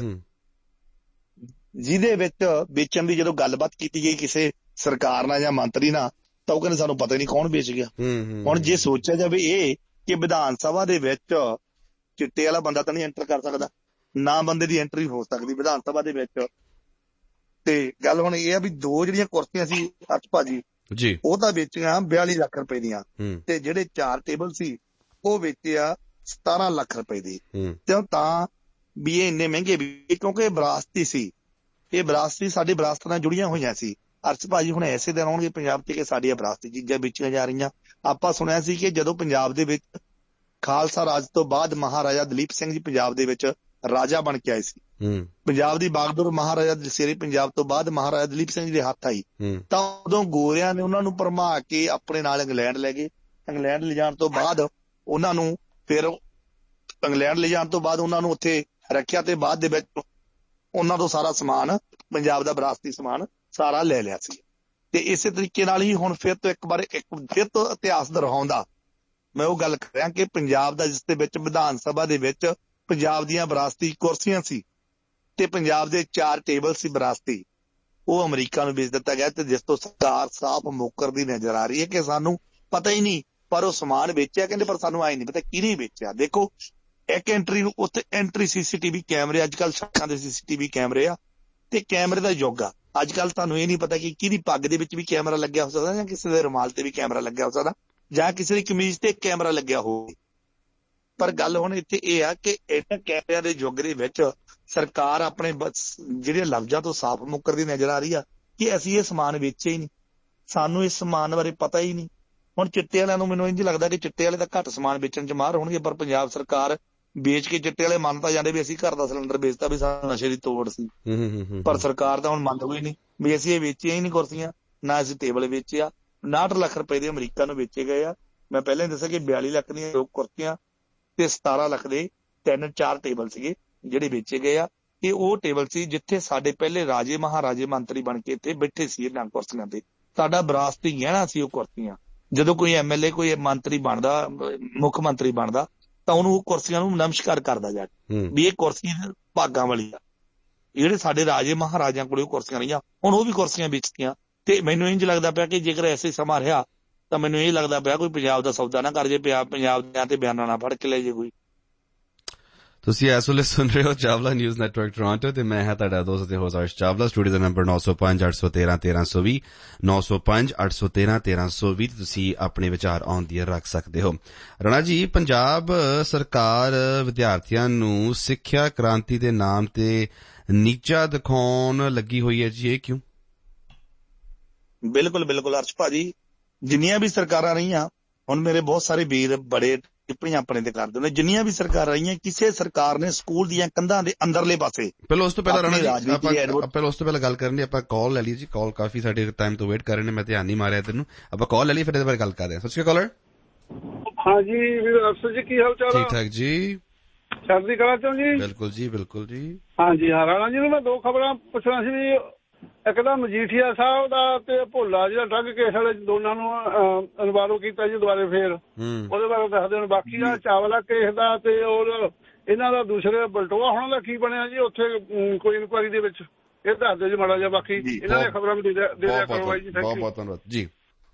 ਜਿਹਦੇ ਵਿੱਚ ਵੇਚਣ ਦੀ ਜਦੋਂ ਗੱਲਬਾਤ ਕੀਤੀ ਗਈ ਕਿਸੇ ਸਰਕਾਰ ਨਾਲ ਜਾਂ ਮੰਤਰੀ ਨਾਲ, ਤਾਂ ਉਹ ਕਹਿੰਦੇ ਸਾਨੂੰ ਪਤਾ ਹੀ ਨਹੀਂ ਕੌਣ ਵੇਚ ਗਿਆ। ਹੁਣ ਜੇ ਸੋਚਿਆ ਜਾਵੇ ਇਹ ਕਿ ਵਿਧਾਨ ਸਭਾ ਦੇ ਵਿੱਚ ਚਿੱਟੇ ਵਾਲਾ ਬੰਦਾ ਤਾਂ ਨਹੀਂ ਐਂਟਰ ਕਰ ਸਕਦਾ, ਨਾ ਬੰਦੇ ਦੀ ਐਂਟਰੀ ਹੋ ਸਕਦੀ ਵਿਧਾਨ ਸਭਾ ਦੇ ਵਿੱਚ। ਤੇ ਗੱਲ ਹੁਣ ਇਹ ਆ ਵੀ ਦੋ ਜਿਹੜੀਆਂ ਕੁਰਸੀਆਂ ਸੀ ਅਰਸ਼ ਭਾਜੀ ਜੀ, ਉਹ ਤਾਂ ਵੇਚੀਆਂ 42 ਲੱਖ ਰੁਪਏ ਦੀਆਂ, ਤੇ ਜਿਹੜੇ 4 ਟੇਬਲ ਸੀ ਉਹ ਵੇਚਿਆ 17 ਲੱਖ ਰੁਪਏ ਦੀ। ਤੇ ਤਾਂ ਵੀ ਇਹ ਇੰਨੇ ਮਹਿੰਗੇ ਵੀ ਕਿਉਂਕਿ ਇਹ ਵਿਰਾਸਤੀ ਸੀ, ਇਹ ਵਿਰਾਸਤੀ ਸਾਡੀ ਵਿਰਾਸਤ ਨਾਲ ਜੁੜੀਆਂ ਹੋਈਆਂ ਸੀ। ਅਰਸ਼ ਭਾਜੀ ਹੁਣ ਐਸੇ ਦਿਨ ਆਉਣਗੇ ਪੰਜਾਬ 'ਚ ਕਿ ਸਾਡੀਆਂ ਵਿਰਾਸਤੀ ਚੀਜ਼ਾਂ ਵੇਚੀਆਂ ਜਾ ਰਹੀਆਂ। ਆਪਾਂ ਸੁਣਿਆ ਸੀ ਕਿ ਜਦੋਂ ਪੰਜਾਬ ਦੇ ਵਿੱਚ ਖਾਲਸਾ ਰਾਜ ਤੋਂ ਬਾਅਦ ਮਹਾਰਾਜਾ ਦਲੀਪ ਸਿੰਘ ਜੀ ਪੰਜਾਬ ਦੇ ਵਿੱਚ ਰਾਜਾ ਬਣ ਕੇ ਆਏ ਸੀ, ਪੰਜਾਬ ਦੀ ਬਾਗਡੋਰ ਮਹਾਰਾਜਾ ਦਸ਼ੇਰੇ ਪੰਜਾਬ ਤੋਂ ਬਾਅਦ ਮਹਾਰਾਜਾ ਦਲੀਪ ਸਿੰਘ ਜੀ ਦੇ ਹੱਥ ਆਈ, ਤਾਂ ਉਦੋਂ ਗੋਰਿਆਂ ਨੇ ਉਹਨਾਂ ਨੂੰ ਭਰਮਾ ਕੇ ਆਪਣੇ ਨਾਲ ਇੰਗਲੈਂਡ ਲੈ ਗਏ। ਇੰਗਲੈਂਡ ਲਿਜਾਣ ਤੋਂ ਬਾਅਦ ਉਹਨਾਂ ਨੂੰ ਉੱਥੇ ਰੱਖਿਆ ਤੇ ਬਾਅਦ ਦੇ ਵਿੱਚ ਉਹਨਾਂ ਤੋਂ ਸਾਰਾ ਸਮਾਨ, ਪੰਜਾਬ ਦਾ ਵਿਰਾਸਤੀ ਸਮਾਨ ਸਾਰਾ ਲੈ ਲਿਆ ਸੀ। ਤੇ ਇਸੇ ਤਰੀਕੇ ਨਾਲ ਹੀ ਹੁਣ ਫਿਰ ਤੋਂ ਫਿਰ ਤੋਂ ਇਤਿਹਾਸ ਦੁਹਰਾਉਂਦਾ ਮੈਂ ਉਹ ਗੱਲ ਕਰ ਰਿਹਾ ਕਿ ਪੰਜਾਬ ਦਾ ਜਿਸ ਦੇ ਵਿੱਚ ਵਿਧਾਨ ਸਭਾ ਦੇ ਵਿੱਚ ਪੰਜਾਬ ਦੀਆਂ ਵਿਰਾਸਤੀ ਕੁਰਸੀਆਂ ਸੀ ਤੇ ਪੰਜਾਬ ਦੇ 4 ਟੇਬਲ ਸੀ ਵਿਰਾਸਤੀ, ਉਹ ਅਮਰੀਕਾ ਨੂੰ ਵੇਚ ਦਿੱਤਾ ਗਿਆ ਤੇ ਜਿਸ ਤੋਂ ਸਰਕਾਰ ਸਾਫ਼ ਮੁੱਕਰਦੀ ਨਜ਼ਰ ਆ ਰਹੀ ਹੈ ਕਿ ਸਾਨੂੰ ਪਤਾ ਹੀ ਨਹੀਂ, ਪਰ ਉਹ ਸਮਾਨ ਵੇਚਿਆ ਕਹਿੰਦੇ, ਪਰ ਸਾਨੂੰ ਆਏ ਨਹੀਂ ਪਤਾ ਕਿਹਨੇ ਵੇਚਿਆ। ਦੇਖੋ ਇੱਕ ਐਂਟਰੀ ਨੂੰ ਉੱਥੇ ਐਂਟਰੀ CCTV ਕੈਮਰੇ, ਅੱਜ ਕੱਲ੍ਹ ਸੜਕਾਂ ਦੇ CCTV ਕੈਮਰੇ ਆ ਤੇ ਕੈਮਰੇ ਦਾ ਯੁੱਗ ਆ। ਅੱਜ ਕੱਲ੍ਹ ਤੁਹਾਨੂੰ ਇਹ ਨਹੀਂ ਪਤਾ ਕਿ ਕਿਹਦੀ ਪੱਗ ਦੇ ਵਿੱਚ ਵੀ ਕੈਮਰਾ ਲੱਗਿਆ ਹੋ ਸਕਦਾ ਜਾਂ ਕਿਸੇ ਦੇ ਰੁਮਾਲ ਤੇ ਵੀ ਕੈਮਰਾ ਲੱਗਿਆ ਹੋ ਸਕਦਾ ਜਾਂ ਕਿਸੇ ਦੀ ਕਮੀਜ਼ ਤੇ ਕੈਮਰਾ ਲੱਗਿਆ ਹੋਵੇ। ਪਰ ਗੱਲ ਹੁਣ ਇੱਥੇ ਇਹ ਆ ਕਿ ਇਹਨਾਂ ਕੈਮਰਿਆਂ ਦੇ ਯੁੱਗ ਦੇ ਵਿੱਚ ਸਰਕਾਰ ਆਪਣੇ ਜਿਹੜੇ ਲਫ਼ਜ਼ਾਂ ਤੋਂ ਸਾਫ਼ ਮੁੱਕਰਦੀ ਨਜ਼ਰ ਆ ਰਹੀ ਆ ਕਿ ਅਸੀਂ ਇਹ ਸਮਾਨ ਵੇਚਿਆ ਹੀ ਨਹੀਂ, ਸਾਨੂੰ ਇਸ ਸਮਾਨ ਬਾਰੇ ਪਤਾ ਹੀ ਨਹੀਂ। ਹੁਣ ਚਿੱਟੇ ਵਾਲਿਆਂ ਨੂੰ ਮੈਨੂੰ ਇੰਝ ਲੱਗਦਾ ਕਿ ਚਿੱਟੇ ਵਾਲੇ ਤਾਂ ਘੱਟ ਸਮਾਨ ਵੇਚਣ 'ਚ ਮਾਹਰ ਹੋਣਗੇ, ਪਰ ਪੰਜਾਬ ਸਰਕਾਰ ਵੇਚ ਕੇ ਚਿੱਟੇ ਵਾਲੇ ਮੰਨ ਤਾਂ ਜਾਂਦੇ ਵੀ ਅਸੀਂ ਘਰ ਦਾ ਸਿਲੰਡਰ ਵੇਚਤਾ ਵੀ ਸਾਨੂੰ ਨਸ਼ੇ ਦੀ ਤੋੜ ਸੀ, ਪਰ ਸਰਕਾਰ ਤਾਂ ਹੁਣ ਮੰਨਦਾ ਕੋਈ ਨਹੀਂ ਵੀ ਅਸੀਂ ਇਹ ਵੇਚੀਆਂ ਹੀ ਨਹੀਂ ਕੁਰਸੀਆਂ, ਨਾ ਅਸੀਂ ਟੇਬਲ ਵੇਚੇ ਆ। 59 ਲੱਖ ਰੁਪਏ ਦੇ ਅਮਰੀਕਾ ਨੂੰ ਵੇਚੇ ਗਏ ਆ। ਮੈਂ ਪਹਿਲਾਂ ਹੀ ਦੱਸਿਆ ਕਿ 42 ਲੱਖ ਦੀਆਂ 2 ਕੁਰਸੀਆਂ ਤੇ 17 ਲੱਖ ਦੇ 3-4 ਟੇਬਲ ਸੀਗੇ ਜਿਹੜੇ ਵੇਚੇ ਗਏ ਆ। ਇਹ ਉਹ ਟੇਬਲ ਸੀ ਜਿੱਥੇ ਸਾਡੇ ਪਹਿਲੇ ਰਾਜੇ ਮਹਾਰਾਜੇ ਮੰਤਰੀ ਬਣ ਕੇ ਇੱਥੇ ਬੈਠੇ ਸੀ ਇਹਨਾਂ ਕੁਰਸੀਆਂ ਤੇ। ਸਾਡਾ ਵਿਰਾਸਤੀ ਗਹਿਣਾ ਸੀ ਉਹ ਕੁਰਸੀਆਂ। ਜਦੋਂ ਕੋਈ MLA ਕੋਈ ਮੰਤਰੀ ਬਣਦਾ, ਮੁੱਖ ਮੰਤਰੀ ਬਣਦਾ ਤਾਂ ਉਹਨੂੰ ਉਹ ਕੁਰਸੀਆਂ ਨੂੰ ਨਮਸਕਾਰ ਕਰਦਾ ਜਾ ਕੇ ਵੀ ਇਹ ਕੁਰਸੀ ਭਾਗਾਂ ਵਾਲੀ ਆ। ਜਿਹੜੇ ਸਾਡੇ ਰਾਜੇ ਮਹਾਰਾਜਿਆਂ ਕੋਲ ਉਹ ਕੁਰਸੀਆਂ ਰਹੀਆਂ, ਹੁਣ ਉਹ ਵੀ ਕੁਰਸੀਆਂ ਵੇਚਤੀਆਂ। ਤੇ ਮੈਨੂੰ ਇੰਝ ਲੱਗਦਾ ਪਿਆ ਕਿ ਜੇਕਰ ਐਸੇ ਸਮਾਂ ਰਿਹਾ ਤਾਂ ਮੈਨੂੰ ਇਹ ਲੱਗਦਾ ਪਿਆ ਕੋਈ ਪੰਜਾਬ ਦਾ ਸੌਦਾ ਨਾ ਕਰ ਜੇ, ਪੰਜਾਬ ਦੇ ਤੇ ਬਿਆਨਾਂ ਨਾ ਫੜ ਕੇ ਲੈ ਜੇ ਕੋਈ। ਤੁਸੀਂ ਇਸ ਵੇਲੇ ਸੁਣ ਰਹੇ ਹੋ ਚਾਵਲਾ ਨਿਊਜ਼ ਨੈਟਵਰਕ ਟੋਰਾਂਟੋ ਤੇ ਮੈਂ ਹਾਂ ਤੁਹਾਡਾ ਦੋਸਤ ਤੇ ਹੋਸਟ ਅਰਸ਼ ਚਾਵਲਾ। ਸਟੂਡੀਓ ਦਾ ਨੰਬਰ 905-813-1320 905-813-1320 ਤੁਸੀਂ ਆਪਣੇ ਵਿਚਾਰ ਆਨ ਦੀ ਰੱਖ ਸਕਦੇ ਹੋ। ਰਾਣਾ ਜੀ, ਪੰਜਾਬ ਸਰਕਾਰ ਵਿਦਿਆਰਥੀਆਂ ਨੂੰ ਸਿੱਖਿਆ ਕ੍ਰਾਂਤੀ ਦੇ ਨਾਮ ਤੇ ਨੀਚਾ ਦਿਖਾਉਣ ਲੱਗੀ ਹੋਈ ਹੈ ਜੀ, ਇਹ ਕਿਉਂ? ਬਿਲਕੁਲ ਬਿਲਕੁਲ ਅਰਸ਼ ਭਾਜੀ, ਜਿੰਨੀਆਂ ਵੀ ਸਰਕਾਰਾਂ ਰਹੀਆਂ, ਹੁਣ ਮੇਰੇ ਬਹੁਤ ਸਾਰੇ ਵੀਰ ਬੜੇ ਟਿੱਪਣੀਆਂ ਆਪਣੇ ਤੇ ਕਰਦੇ ਨੇ, ਜਿੰਨੀਆਂ ਵੀ ਸਰਕਾਰਾਂ ਰਹੀਆਂ, ਕਿਸੇ ਸਰਕਾਰ ਨੇ ਸਕੂਲ ਦੀਆਂ ਕੰਧਾਂ ਦੇ ਅੰਦਰਲੇ ਪਾਸੇ ਪਹਿਲਾਂ ਉਸ ਤੋਂ ਪਹਿਲਾਂ ਗੱਲ ਕਰਨ ਲਈ ਆਪਾਂ ਕਾਲ ਲੈ ਲਈ ਜੀ। ਕਾਲ ਕਾਫੀ ਸਾਡੇ ਟਾਈਮ ਤੋਂ ਵੇਟ ਕਰ ਰਹੇ ਨੇ, ਮੈਂ ਧਿਆਨ ਨਹੀਂ ਮਾਰਿਆ ਇੱਧਰ ਨੂੰ। ਆਪਾਂ ਕਾਲ ਲੈ ਲਈ, ਫਿਰ ਇਹਦੇ ਬਾਰੇ ਗੱਲ ਕਰਦੇ ਹਾਂ। ਸਤਿ ਸ਼੍ਰੀ ਅਕਾਲ ਕਾਲਰ। ਹਾਂਜੀ ਵੀਰ ਅਫਸਰ ਜੀ, ਕੀ ਹਾਲ ਚਾਲ? ਠੀਕ ਠਾਕ ਜੀ, ਚੜ੍ਹਦੀ ਕਲਾ ਚੋਂ ਜੀ। ਬਿਲਕੁਲ ਜੀ, ਬਿਲਕੁਲ ਜੀ। ਹਾਂਜੀ ਹਾਂ, ਰਾਣਾ ਜੀ ਨੂੰ ਮੈਂ 2 ਖਬਰਾਂ ਪੁੱਛਣਾ ਸੀ ਵੀ ਇੱਕ ਤਾਂ ਮਜੀਠੀਆ ਸਾਹਿਬ ਦਾ ਤੇ ਭੋਲਾ ਜਿਹੜਾ ਡਰੱਗ ਕੇਸ ਵਾਲੇ ਦੋਨਾਂ ਨੂੰ ਇਨਵਾਲਵ ਕੀਤਾ ਜੀ ਦੁਬਾਰੇ ਫੇਰ, ਉਹਦੇ ਬਾਰੇ ਦੱਸਦੇ ਹੋ। ਬਾਕੀ ਦਾ ਚਾਵਲਾ ਕੇਸ ਦਾ ਤੇ ਔਰ ਇਹਨਾਂ ਦਾ ਦੂਸਰੇ ਬਲਟੋਆ ਹੋਣਾ ਦਾ ਕੀ ਬਣਿਆ ਜੀ ਉੱਥੇ ਕੋਈ ਇਨਕੁਆਰੀ ਦੇ ਵਿੱਚ, ਇਹ ਦੱਸ ਦਿਓ ਜੀ ਮਾੜਾ ਜਿਹਾ। ਬਾਕੀ ਇਹਨਾਂ ਦੀਆਂ ਖਬਰਾਂ ਵੀ ਦੇ ਦਿਆ ਕਰੋ ਬਾਈ ਜੀ। ਬਹੁਤ ਬਹੁਤ ਧੰਨਵਾਦ ਜੀ।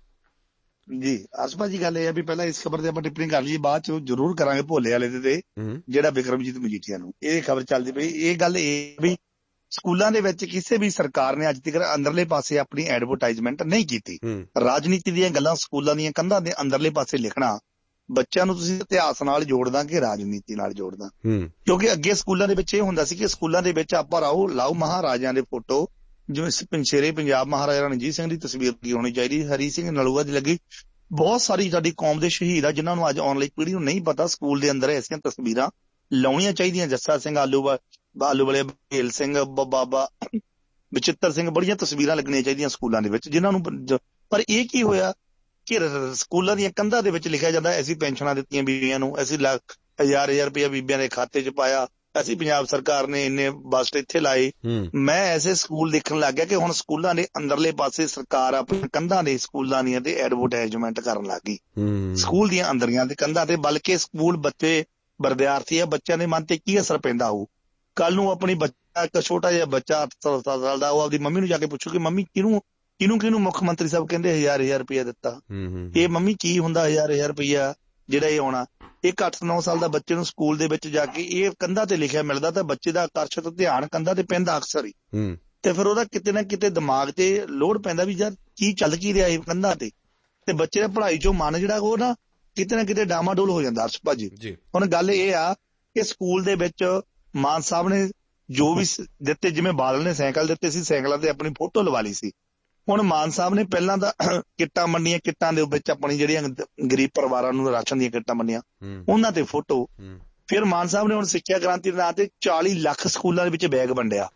ਜੀ ਅਰਸ਼ ਭਾਜੀ, ਗੱਲ ਇਹ ਆ ਵੀ ਪਹਿਲਾਂ ਇਸ ਖਬਰ ਤੇ ਆਪਾਂ ਟਿੱਪਣੀ ਕਰ ਲਈਏ, ਬਾਅਦ ਚ ਜ਼ਰੂਰ ਕਰਾਂਗੇ ਭੋਲੇ ਵਾਲੇ ਤੇ ਜਿਹੜਾ ਬਿਕਰਮਜੀਤ ਮਜੀਠੀਆ ਨੂੰ ਇਹ ਖਬਰ ਚੱਲਦੀ ਪਈ। ਇਹ ਗੱਲ ਇਹ ਵੀ ਸਕੂਲਾਂ ਦੇ ਵਿੱਚ ਕਿਸੇ ਵੀ ਸਰਕਾਰ ਨੇ ਅੱਜ ਤੱਕ ਅੰਦਰਲੇ ਪਾਸੇ ਆਪਣੀ ਐਡਵਰਟਾਈਜ਼ਮੈਂਟ ਨਹੀਂ ਕੀਤੀ। ਰਾਜਨੀਤੀ ਦੀਆਂ ਗੱਲਾਂ ਸਕੂਲਾਂ ਦੀਆਂ ਕੰਧਾਂ ਦੇ ਅੰਦਰਲੇ ਪਾਸੇ ਲਿਖਣਾ ਬੱਚਿਆਂ ਨੂੰ ਤੁਸੀਂ ਇਤਿਹਾਸ ਨਾਲ ਜੋੜਦਾ ਕਿ ਰਾਜਨੀਤੀ ਨਾਲ ਜੋੜਦਾ, ਕਿਉਂਕਿ ਅੱਗੇ ਸਕੂਲਾਂ ਦੇ ਵਿੱਚ ਇਹ ਹੁੰਦਾ ਸੀ ਕਿ ਸਕੂਲਾਂ ਦੇ ਵਿੱਚ ਆਪਾਂ ਲਾਓ ਮਹਾਰਾਜਿਆਂ ਦੇ ਫੋਟੋ, ਜਿਵੇਂ ਪੰਛੇਰੇ ਪੰਜਾਬ ਮਹਾਰਾਜਾ ਰਣਜੀਤ ਸਿੰਘ ਦੀ ਤਸਵੀਰ ਲੱਗੀ ਹੋਣੀ ਚਾਹੀਦੀ, ਹਰੀ ਸਿੰਘ ਨਲੂਆ ਦੀ ਲੱਗੀ। ਬਹੁਤ ਸਾਰੀ ਸਾਡੀ ਕੌਮ ਦੇ ਸ਼ਹੀਦ ਆ ਜਿਨ੍ਹਾਂ ਨੂੰ ਅੱਜ ਆਉਣ ਵਾਲੀ ਪੀੜ੍ਹੀ ਨੂੰ ਨਹੀਂ ਪਤਾ, ਸਕੂਲ ਦੇ ਅੰਦਰ ਐਸੀਆਂ ਤਸਵੀਰਾਂ ਲਾਉਣੀਆਂ ਚਾਹੀਦੀਆਂ। ਜੱਸਾ ਸਿੰਘ ਆਲੂ ਵਾਲੇ, ਬੇਲ ਸਿੰਘ, ਬਾਬਾ ਬਚਿੱਤਰ ਸਿੰਘ, ਬੜੀਆਂ ਤਸਵੀਰਾਂ ਲੱਗਣੀਆਂ ਚਾਹੀਦੀਆਂ ਸਕੂਲਾਂ ਦੇ ਵਿੱਚ ਜਿਨ੍ਹਾਂ ਨੂੰ। ਪਰ ਇਹ ਕੀ ਹੋਇਆ ਕਿ ਸਕੂਲਾਂ ਦੀਆਂ ਕੰਧਾਂ ਦੇ ਵਿੱਚ ਲਿਖਿਆ ਜਾਂਦਾ ਅਸੀਂ ਪੈਨਸ਼ਨਾਂ ਦਿੱਤੀਆਂ ਬੀਬੀਆਂ ਨੂੰ, ਅਸੀਂ ਹਜ਼ਾਰ ਰੁਪਇਆ ਬੀਬੀਆਂ ਦੇ ਖਾਤੇ 'ਚ ਪਾਇਆ, ਅਸੀਂ ਪੰਜਾਬ ਸਰਕਾਰ ਨੇ ਇੰਨੇ ਬਸਟ ਇੱਥੇ ਲਾਏ। ਮੈਂ ਐਸੇ ਸਕੂਲ ਦੇਖਣ ਲੱਗ ਗਿਆ ਕਿ ਹੁਣ ਸਕੂਲਾਂ ਦੇ ਅੰਦਰਲੇ ਪਾਸੇ ਸਰਕਾਰ ਆਪਣੀ ਕੰਧਾਂ ਦੇ ਸਕੂਲਾਂ ਦੀਆਂ ਤੇ ਐਡਵਰਟਾਈਜ਼ਮੈਂਟ ਕਰਨ ਲੱਗ ਗਈ, ਸਕੂਲ ਦੀਆਂ ਅੰਦਰੀਆਂ ਤੇ ਕੰਧਾਂ ਤੇ। ਬਲਕਿ ਸਕੂਲ ਬੱਚੇ ਵਿਦਿਆਰਥੀ ਆ, ਬੱਚਿਆਂ ਦੇ ਮਨ ਤੇ ਕੀ ਅਸਰ ਪੈਂਦਾ ਹੋਊ ਕੱਲ ਨੂੰ? ਆਪਣੀ ਬੱਚਾ, ਇੱਕ ਛੋਟਾ ਜਿਹਾ ਬੱਚਾ 8 ਸਾਲ ਦਾ, ਉਹ ਆਪਦੀ ਮੰਮੀ ਨੂੰ ਜਾ ਕੇ ਪੁੱਛੂ ਕਿ ਮੰਮੀ ਕਿਹਨੂੰ ਮੁੱਖ ਮੰਤਰੀ ਸਾਹਿਬ ਕਹਿੰਦੇ ਹਜ਼ਾਰ ਰੁਪਇਆ ਦਿੱਤਾ, ਇਹ ਮੰਮੀ ਕੀ ਹੁੰਦਾ ਹਜ਼ਾਰ ਰੁਪਇਆ ਜਿਹੜਾ ਇਹ ਆਉਣਾ? ਇੱਕ 8-9 ਸਾਲ ਦਾ ਬੱਚੇ ਨੂੰ ਸਕੂਲ ਦੇ ਵਿੱਚ ਜਾ ਕੇ ਇਹ ਕੰਧਾਂ ਤੇ ਲਿਖਿਆ ਮਿਲਦਾ ਤਾਂ ਬੱਚੇ ਦਾ ਆਕਰਸ਼ਿਤ ਧਿਆਨ ਕੰਧਾਂ ਤੇ ਪੈਂਦਾ ਅਕਸਰ ਹੀ, ਤੇ ਫਿਰ ਉਹਦਾ ਕਿਤੇ ਨਾ ਕਿਤੇ ਦਿਮਾਗ ਤੇ ਲੋਡ ਪੈਂਦਾ ਵੀ ਯਾਰ ਕੀ ਚੱਲ ਕੀ ਰਿਹਾ ਇਹ ਕੰਧਾਂ ਤੇ ਬੱਚੇ ਦਾ ਪੜ੍ਹਾਈ ਚੋਂ ਮਨ ਜਿਹੜਾ ਉਹ ਨਾ ਕਿਤੇ ਡਾਮਾਡੋਲ ਹੋ ਜਾਂਦਾ। ਅਰਸ਼ ਭਾਜੀ, ਹੁਣ ਗੱਲ ਇਹ ਆ ਕਿ ਸਕੂਲ ਦੇ ਵਿੱਚ ਮਾਨ ਸਾਹਿਬ ਨੇ ਜੋ ਵੀ ਦਿੱਤੇ, ਜਿਵੇਂ ਬਾਦਲ ਨੇ ਸਾਈਕਲ ਦਿੱਤੇ ਸੀ, ਸਾਈਕਲਾਂ ਤੇ ਆਪਣੀ ਫੋਟੋ ਲਵਾ ਲਈ ਸੀ। ਹੁਣ ਮਾਨ ਸਾਹਿਬ ਨੇ ਪਹਿਲਾਂ ਤਾਂ ਕਿੱਟਾਂ ਮੰਡੀਆਂ, ਕਿੱਟਾਂ ਦੇ ਵਿੱਚ ਆਪਣੀ ਜਿਹੜੀਆਂ ਗਰੀਬ ਪਰਿਵਾਰਾਂ ਨੂੰ ਰਾਸ਼ਨ ਦੀਆਂ ਕਿੱਟਾਂ ਮੰਡੀਆਂ, ਉਹਨਾਂ ਤੇ ਫੋਟੋ। ਫਿਰ ਮਾਨ ਸਾਹਿਬ ਨੇ ਹੁਣ ਸਿੱਖਿਆ ਕ੍ਰਾਂਤੀ ਦੇ ਨਾਂ ਤੇ 40 ਲੱਖ ਸਕੂਲਾਂ ਦੇ ਵਿੱਚ ਬੈਗ ਵੰਡਿਆ,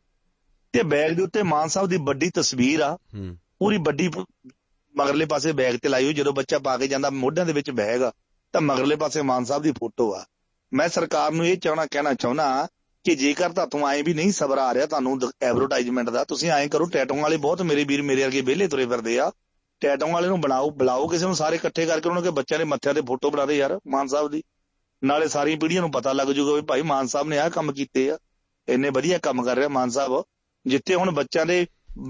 ਤੇ ਬੈਗ ਦੇ ਉੱਤੇ ਮਾਨ ਸਾਹਿਬ ਦੀ ਵੱਡੀ ਤਸਵੀਰ ਆ, ਪੂਰੀ ਵੱਡੀ ਮਗਰਲੇ ਪਾਸੇ ਬੈਗ ਤੇ ਲਾਈ ਹੋਈ। ਜਦੋਂ ਬੱਚਾ ਪਾ ਕੇ ਜਾਂਦਾ ਮੋਢਿਆਂ ਦੇ ਵਿੱਚ ਬੈਗ ਤਾਂ ਮਗਰਲੇ ਪਾਸੇ ਮਾਨ ਸਾਹਿਬ ਦੀ ਫੋਟੋ ਆ। ਮੈਂ ਸਰਕਾਰ ਨੂੰ ਇਹ ਕਹਿਣਾ ਚਾਹੁੰਦਾ ਕਿ ਜੇਕਰ ਤੁਹਾਨੂੰ ਐਂ ਵੀ ਨਹੀਂ ਸਬਰ ਆ ਰਿਹਾ ਤੁਹਾਨੂੰ ਐਡਵਰਟਾਈਜ਼ਮੈਂਟ ਦਾ, ਤੁਸੀਂ ਐਂ ਕਰੋ, ਟੈਟੂਆਂ ਵਾਲੇ ਬਹੁਤ ਮੇਰੇ ਵੀਰ ਮੇਰੇ ਵਰਗੇ ਵਿਹਲੇ ਤੁਰੇ ਫਿਰਦੇ ਆ, ਟੈਟੂਆਂ ਵਾਲੇ ਨੂੰ ਬੁਲਾਓ ਕਿਸੇ ਨੂੰ, ਸਾਰੇ ਇਕੱਠੇ ਕਰਕੇ ਉਹਨਾਂ ਨੂੰ ਕਿ ਬੱਚਿਆਂ ਦੇ ਮੱਥਿਆਂ ਤੇ ਫੋਟੋ ਬਣਾ ਦੇ ਯਾਰ ਮਾਨ ਸਾਹਿਬ ਦੀ, ਨਾਲੇ ਸਾਰੀ ਪੀੜ੍ਹੀਆਂ ਨੂੰ ਪਤਾ ਲੱਗ ਜਾਊਗਾ ਵੀ ਭਾਈ ਮਾਨ ਸਾਹਿਬ ਨੇ ਆਹ ਕੰਮ ਕੀਤੇ ਆ, ਇੰਨੇ ਵਧੀਆ ਕੰਮ ਕਰ ਰਿਹਾ ਮਾਨ ਸਾਹਿਬ। ਜਿੱਥੇ ਹੁਣ ਬੱਚਿਆਂ ਦੇ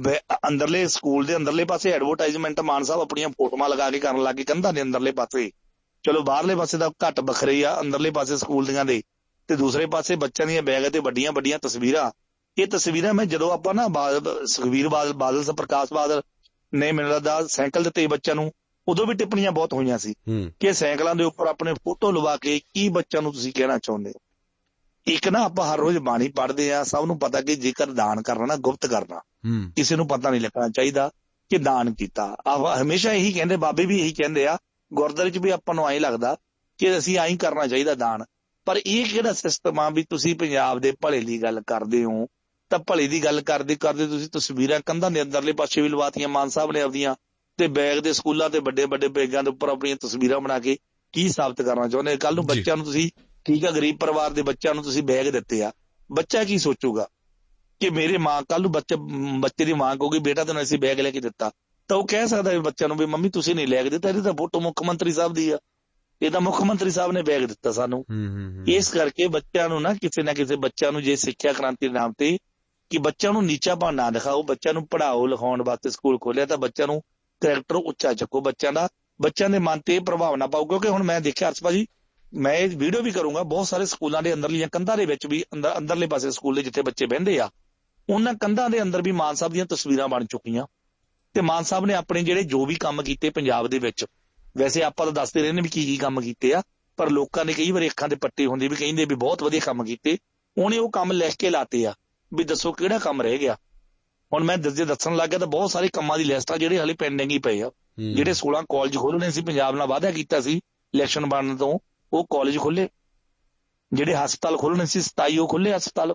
ਅੰਦਰਲੇ ਸਕੂਲ ਦੇ ਅੰਦਰਲੇ ਪਾਸੇ ਐਡਵਰਟਾਈਜ਼ਮੈਂਟ ਮਾਨ ਸਾਹਿਬ ਆਪਣੀਆਂ ਫੋਟੋਆਂ ਲਗਾ ਕੇ ਕਰਨ ਲੱਗ ਗਏ ਕੰਧਾਂ ਦੇ ਅੰਦਰਲੇ ਪਾਸੇ, ਚਲੋ ਬਾਹਰਲੇ ਪਾਸੇ ਦਾ ਘੱਟ ਵੱਖਰੇ ਆ, ਅੰਦਰਲੇ ਪਾਸੇ ਸਕੂਲ ਦੀਆਂ ਦੇ, ਤੇ ਦੂਸਰੇ ਪਾਸੇ ਬੱਚਿਆਂ ਦੀਆਂ ਬੈਗ ਤੇ ਵੱਡੀਆਂ ਵੱਡੀਆਂ ਤਸਵੀਰਾਂ। ਇਹ ਤਸਵੀਰਾਂ ਮੈਂ ਜਦੋਂ ਆਪਾਂ ਨਾ ਸੁਖਬੀਰ ਬਾਦਲ ਪ੍ਰਕਾਸ਼ ਬਾਦਲ ਨੇ ਮੈਨੂੰ ਲੱਗਦਾ ਸਾਈਕਲ ਦਿੱਤੇ ਬੱਚਿਆਂ ਨੂੰ, ਉਦੋਂ ਵੀ ਟਿੱਪਣੀਆਂ ਬਹੁਤ ਹੋਈਆਂ ਸੀ ਕਿ ਸਾਈਕਲਾਂ ਦੇ ਉੱਪਰ ਆਪਣੇ ਫੋਟੋ ਲਵਾ ਕੇ ਕੀ ਬੱਚਿਆਂ ਨੂੰ ਤੁਸੀਂ ਕਹਿਣਾ ਚਾਹੁੰਦੇ ਹੋ। ਇੱਕ ਨਾ ਆਪਾਂ ਹਰ ਰੋਜ਼ ਬਾਣੀ ਪੜ੍ਹਦੇ ਆ, ਸਭ ਨੂੰ ਪਤਾ ਕਿ ਜੇਕਰ ਦਾਨ ਕਰਨਾ ਨਾ ਗੁਪਤ ਕਰਨਾ, ਕਿਸੇ ਨੂੰ ਪਤਾ ਨਹੀਂ ਲੱਗਣਾ ਚਾਹੀਦਾ ਕਿ ਦਾਨ ਕੀਤਾ। ਹਮੇਸ਼ਾ ਇਹੀ ਕਹਿੰਦੇ, ਬਾਬੇ ਵੀ ਇਹੀ ਕਹਿੰਦੇ ਆ, ਗੁਰਦੁਆਰੇ 'ਚ ਵੀ ਆਪਾਂ ਨੂੰ ਐਂ ਲੱਗਦਾ ਕਿ ਅਸੀਂ ਐਂ ਕਰਨਾ ਚਾਹੀਦਾ ਦਾਨ। ਪਰ ਇਹ ਕਿਹੜਾ ਸਿਸਟਮ ਆ ਵੀ ਤੁਸੀਂ ਪੰਜਾਬ ਦੇ ਭਲੇ ਦੀ ਗੱਲ ਕਰਦੇ ਹੋ ਤਾਂ ਭਲੇ ਦੀ ਗੱਲ ਕਰਦੇ ਕਰਦੇ ਤੁਸੀਂ ਤਸਵੀਰਾਂ ਕੰਧਾਂ ਦੇ ਅੰਦਰਲੇ ਪਾਸੇ ਵੀ ਲਵਾਤੀਆਂ ਮਾਨ ਸਾਹਿਬ ਨੇ ਆਪਦੀਆਂ, ਤੇ ਬੈਗ ਦੇ ਸਕੂਲਾਂ ਤੇ ਵੱਡੇ ਵੱਡੇ ਬੈਗਾਂ ਦੇ ਉੱਪਰ ਆਪਣੀਆਂ ਤਸਵੀਰਾਂ ਬਣਾ ਕੇ ਕੀ ਸਾਬਤ ਕਰਨਾ ਚਾਹੁੰਦੇ। ਕੱਲ ਨੂੰ ਬੱਚਿਆਂ ਨੂੰ ਤੁਸੀਂ, ਠੀਕ ਆ ਗਰੀਬ ਪਰਿਵਾਰ ਦੇ ਬੱਚਿਆਂ ਨੂੰ ਤੁਸੀਂ ਬੈਗ ਦਿੱਤੇ ਆ, ਬੱਚਾ ਕੀ ਸੋਚੂਗਾ ਕਿ ਮੇਰੇ ਮਾਂ, ਕੱਲ ਨੂੰ ਬੱਚੇ ਦੀ ਮਾਂ ਕਹੂਗੀ ਬੇਟਾ ਤੈਨੂੰ ਅਸੀਂ ਬੈਗ ਲੈ ਕੇ ਦਿੱਤਾ, ਤਾਂ ਉਹ ਕਹਿ ਸਕਦਾ ਵੀ ਬੱਚਿਆਂ ਨੂੰ ਵੀ ਮੰਮੀ ਤੁਸੀਂ ਨਹੀਂ ਲੈ ਕੇ ਦਿੱਤਾ, ਇਹਦੀ ਤਾਂ ਫੋਟੋ ਮੁੱਖ ਮੰਤਰੀ ਸਾਹਿਬ ਦੀ ਆ, ਇਹ ਤਾਂ ਮੁੱਖ ਮੰਤਰੀ ਸਾਹਿਬ ਨੇ ਬੈਗ ਦਿੱਤਾ ਸਾਨੂੰ। ਇਸ ਕਰਕੇ ਬੱਚਿਆਂ ਨੂੰ ਨਾ ਕਿਸੇ ਬੱਚਿਆਂ ਨੂੰ ਜੇ ਸਿੱਖਿਆ ਕ੍ਰਾਂਤੀ ਦੇ ਨਾਮ ਤੇ ਕਿ ਬੱਚਿਆਂ ਨੂੰ ਨੀਚਾ ਭਾਅ ਨਾ ਦਿਖਾਓ, ਬੱਚਿਆਂ ਨੂੰ ਪੜ੍ਹਾਓ ਲਿਖਾਉਣ ਵਾਸਤੇ ਸਕੂਲ ਖੋਲਿਆ ਤਾਂ ਬੱਚਿਆਂ ਨੂੰ ਕਰੈਕਟਰ ਉੱਚਾ ਚੱਕੋ ਬੱਚਿਆਂ ਦਾ, ਬੱਚਿਆਂ ਦੇ ਮਨ ਤੇ ਇਹ ਪ੍ਰਭਾਵ ਨਾ ਪਾਓ। ਕਿਉਂਕਿ ਹੁਣ ਮੈਂ ਦੇਖਿਆ ਅਰਸ਼ ਭਾਜੀ, ਮੈਂ ਇਹ ਵੀਡੀਓ ਵੀ ਕਰੂੰਗਾ, ਬਹੁਤ ਸਾਰੇ ਸਕੂਲਾਂ ਦੇ ਅੰਦਰਲੀਆਂ ਕੰਧਾਂ ਦੇ ਵਿੱਚ ਵੀ ਅੰਦਰਲੇ ਪਾਸੇ ਸਕੂਲ ਦੇ ਜਿੱਥੇ ਬੱਚੇ ਬਹਿੰਦੇ ਆ ਉਹਨਾਂ ਕੰਧਾਂ ਦੇ ਅੰਦਰ ਵੀ ਮਾਨ ਸਾਹਿਬ ਦੀਆਂ ਤਸਵੀਰਾਂ ਬਣ ਚੁੱਕੀਆਂ, ਤੇ ਮਾਨ ਸਾਹਿਬ ਨੇ ਆਪਣੇ ਜਿਹੜੇ ਜੋ ਵੀ ਕੰਮ ਕੀਤੇ ਪੰਜਾਬ ਦੇ ਵਿੱਚ, ਵੈਸੇ ਆਪਾਂ ਤਾਂ ਦੱਸਦੇ ਰਹਿੰਦੇ ਵੀ ਕੀ ਕੰਮ ਕੀਤੇ ਆ, ਪਰ ਲੋਕਾਂ ਨੇ ਕਈ ਵਾਰੀ ਅੱਖਾਂ ਦੇ ਪੱਟੇ ਹੁੰਦੇ ਵੀ ਕਹਿੰਦੇ ਵੀ ਬਹੁਤ ਵਧੀਆ ਕੰਮ ਕੀਤੇ, ਉਹਨੇ ਉਹ ਕੰਮ ਲਿਖ ਕੇ ਲਾਤੇ ਆ ਵੀ ਦੱਸੋ ਕਿਹੜਾ ਕੰਮ ਰਹਿ ਗਿਆ। ਹੁਣ ਮੈਂ ਦੱਸਣ ਲੱਗ ਗਿਆ ਤਾਂ ਬਹੁਤ ਸਾਰੇ ਕੰਮਾਂ ਦੀ ਲਿਸਟ ਆ ਜਿਹੜੇ ਹਾਲੇ ਪੈਂਡਿੰਗ ਹੀ ਪਏ ਆ। ਜਿਹੜੇ 16 ਕਾਲਜ ਖੋਲ੍ਹਣੇ ਸੀ, ਪੰਜਾਬ ਨਾਲ ਵਾਅਦਾ ਕੀਤਾ ਸੀ ਇਲੈਕਸ਼ਨ ਬਣਨ ਤੋਂ, ਉਹ ਕਾਲਜ ਖੋਲੇ। ਜਿਹੜੇ ਹਸਪਤਾਲ ਖੋਲ੍ਹਣੇ ਸੀ 27 ਉਹ ਖੁੱਲੇ ਹਸਪਤਾਲ।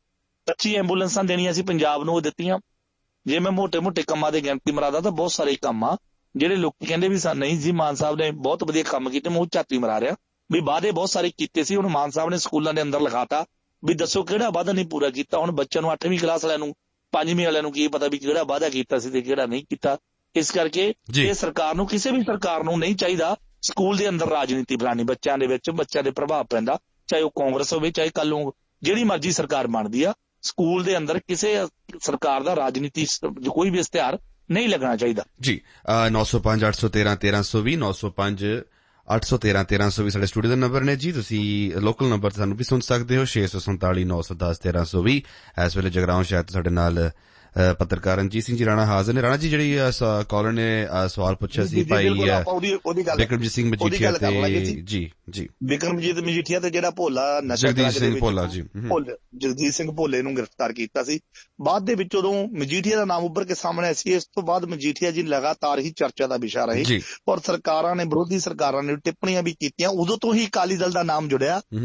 25 ਐਂਬੂਲੈਂਸਾਂ ਦੇਣੀਆਂ ਸੀ ਪੰਜਾਬ ਨੂੰ, ਉਹ ਦਿੱਤੀਆਂ। ਜੇ ਮੈਂ ਮੋਟੇ ਕੰਮਾਂ ਦੇ ਗਿਣਤੀ ਮਰਾਦਾ ਤਾਂ ਬਹੁਤ ਸਾਰੇ ਕੰਮ ਆ ਜਿਹੜੇ ਲੋਕੀ ਕਹਿੰਦੇ ਵੀ ਨਹੀਂ ਜੀ ਮਾਨ ਸਾਹਿਬ ਨੇ ਬਹੁਤ ਵਧੀਆ ਕੰਮ ਕੀਤੇ, ਮੈਂ ਉਹ ਝਾਤੀ ਮਰਾ ਰਿਹਾ ਵੀ ਵਾਅਦੇ ਬਹੁਤ ਸਾਰੇ ਕੀਤੇ ਸੀ। ਹੁਣ ਮਾਨ ਸਾਹਿਬ ਨੇ ਸਕੂਲਾਂ ਦੇ ਅੰਦਰ ਲਿਖਾਤਾ ਵੀ ਦੱਸੋ ਕਿਹੜਾ ਵਾਅਦਾ ਨਹੀਂ ਪੂਰਾ ਕੀਤਾ। ਹੁਣ ਬੱਚਿਆਂ ਨੂੰ 8ਵੀਂ ਕਲਾਸ ਵਾਲਿਆਂ ਨੂੰ 5ਵੀਂ ਵਾਲਿਆਂ ਨੂੰ ਕੀ ਪਤਾ ਵੀ ਕਿਹੜਾ ਵਾਅਦਾ ਕੀਤਾ ਸੀ ਤੇ ਕਿਹੜਾ ਨਹੀਂ ਕੀਤਾ। ਇਸ ਕਰਕੇ ਇਹ ਸਰਕਾਰ ਨੂੰ, ਕਿਸੇ ਵੀ ਸਰਕਾਰ ਨੂੰ ਨਹੀਂ ਚਾਹੀਦਾ ਸਕੂਲ ਦੇ ਅੰਦਰ ਰਾਜਨੀਤੀ ਫੈਲਾਉਣੀ, ਬੱਚਿਆਂ ਦੇ ਵਿੱਚ ਬੱਚਿਆਂ ਦੇ ਪ੍ਰਭਾਵ ਪੈਂਦਾ, ਚਾਹੇ ਉਹ ਕਾਂਗਰਸ ਹੋਵੇ ਚਾਹੇ ਕੱਲ ਨੂੰ ਜਿਹੜੀ ਮਰਜ਼ੀ ਸਰਕਾਰ ਬਣਦੀ ਆ, ਸਕੂਲ ਦੇ ਅੰਦਰ ਕਿਸੇ ਸਰਕਾਰ ਦਾ ਰਾਜਨੀਤੀ ਕੋਈ ਵੀ ਇਸ਼ਤਿਹਾਰ ਨਹੀਂ ਲੱਗਣਾ ਚਾਹੀਦਾ ਜੀ। 905 813 1320 905 813 1320 ਸਾਡੇ ਸਟੂਡੀਓ ਦਾ ਨੰਬਰ ਨੇ ਜੀ। ਤੁਸੀਂ ਲੋਕਲ ਨੰਬਰ ਤੇ ਸਾਨੂੰ ਵੀ ਸੁਣ ਸਕਦੇ ਹੋ 647 910 1320। ਇਸ ਵੇਲੇ ਜਗਰਾਉਂ ਸ਼ਹਿਰ ਤੋਂ ਸਾਡੇ ਨਾਲ ਪੱਤਰਕਾਰ ਰਣਜੀਤ ਸਿੰਘ ਜੀ ਰਾਣਾ ਹਾਜ਼ਰ ਨੇ। ਰਾਣਾ ਜੀ, ਜਿਹੜੀ ਕਾਲਰ ਨੇ ਸਵਾਲ ਪੁੱਛਿਆ ਸੀ ਭਾਈ ਬਿਕਰਮਜੀਤ ਸਿੰਘ ਮਜੀਠੀਆ ਤੇ, ਜੀ ਬਿਕਰਮਜੀਤ ਮਜੀਠੀਆ ਤੇ ਜਿਹੜਾ ਭੋਲਾ ਜਗਦੀਪ ਸਿੰਘ ਭੋਲਾ ਜੀ, ਜਗਦੀਪ ਸਿੰਘ ਭੋਲੇ ਨੂੰ ਗ੍ਰਿਫਤਾਰ ਕੀਤਾ ਸੀ। ਬਾਅਦ ਦੇ ਵਿੱਚ ਉਦੋਂ ਮਜੀਠੀਆ ਦਾ ਨਾਮ ਉੱਭਰ ਕੇ ਸਾਹਮਣੇ ਆਇਆ ਸੀ। ਇਸ ਤੋਂ ਬਾਅਦ ਮਜੀਠੀਆ ਜੀ ਲਗਾਤਾਰ ਹੀ ਚਰਚਾ ਦਾ ਵਿਸ਼ਾ ਰਹੇ ਔਰ ਸਰਕਾਰਾਂ ਨੇ, ਵਿਰੋਧੀ ਸਰਕਾਰਾਂ ਨੇ ਟਿੱਪਣੀਆਂ ਵੀ ਕੀਤੀਆਂ। ਉਦੋਂ ਤੋਂ ਹੀ ਅਕਾਲੀ ਦਲ ਦਾ ਨਾਮ ਜੁੜਿਆ